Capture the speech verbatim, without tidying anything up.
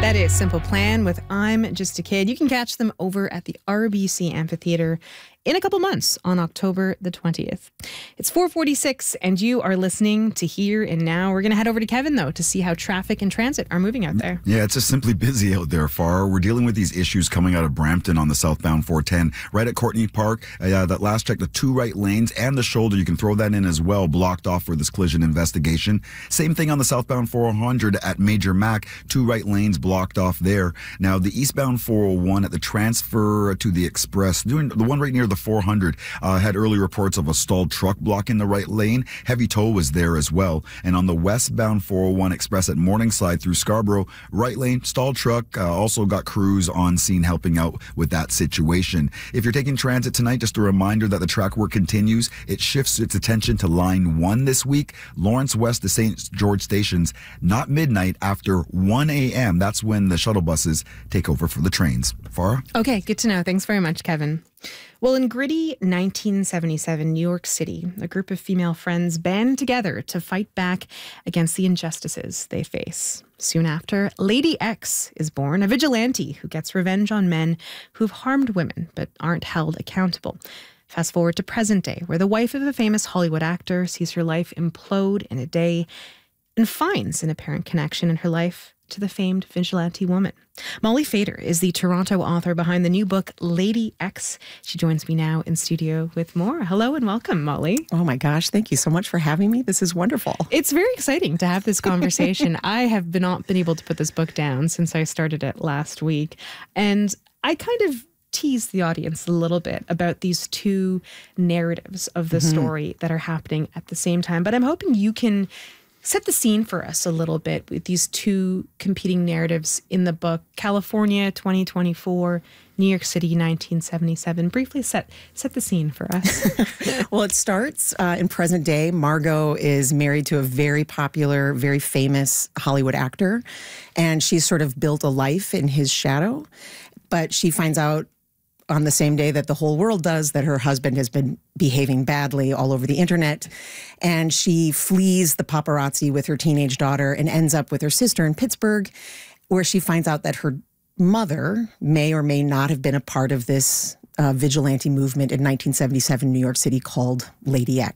That is Simple Plan with I'm Just a Kid. You can catch them over at the R B C Amphitheater in a couple months on October the twentieth. It's four forty-six and you are listening to Here and Now. We're going to head over to Kevin, though, to see how traffic and transit are moving out there. Yeah, it's just simply busy out there, Farah. We're dealing with these issues coming out of Brampton on the southbound four ten, right at Courtney Park. Uh, that last check, the two right lanes and the shoulder, you can throw that in as well, blocked off for this collision investigation. Same thing on the southbound four hundred at Major Mac, two right lanes blocked off there. Now, the eastbound four oh one at the transfer to the Express, doing the one right near the four hundred, uh, had early reports of a stalled truck blocking the right lane. Heavy tow was there as well. And on the westbound four oh one Express at Morningside through Scarborough, right lane, stalled truck, uh, also got crews on scene helping out with that situation. If you're taking transit tonight, just a reminder that the track work continues. It shifts its attention to line one this week, Lawrence West to Saint George stations, not midnight, after one a.m. That's when the shuttle buses take over for the trains. Farah? Okay, good to know. Thanks very much, Kevin. Well, in gritty nineteen seventy-seven New York City, a group of female friends band together to fight back against the injustices they face. Soon after, Lady X is born, a vigilante who gets revenge on men who've harmed women but aren't held accountable. Fast forward to present day, where the wife of a famous Hollywood actor sees her life implode in a day and finds an apparent connection in her life to the famed vigilante woman. Molly Fader is the Toronto author behind the new book, Lady X. She joins me now in studio with more. Hello and welcome, Molly. Oh my gosh, thank you so much for having me. This is wonderful. It's very exciting to have this conversation. I have been not been able to put this book down since I started it last week. And I kind of tease the audience a little bit about these two narratives of the mm-hmm. story that are happening at the same time. But I'm hoping you can set the scene for us a little bit with these two competing narratives in the book. California, twenty twenty-four, New York City, nineteen seventy-seven. Briefly set set the scene for us. Well, it starts uh, in present day. Margot is married to a very popular, very famous Hollywood actor, and she's sort of built a life in his shadow. But she finds out on the same day that the whole world does that her husband has been behaving badly all over the internet. And she flees the paparazzi with her teenage daughter and ends up with her sister in Pittsburgh, where she finds out that her mother may or may not have been a part of this uh, vigilante movement in nineteen seventy-seven New York City called Lady X.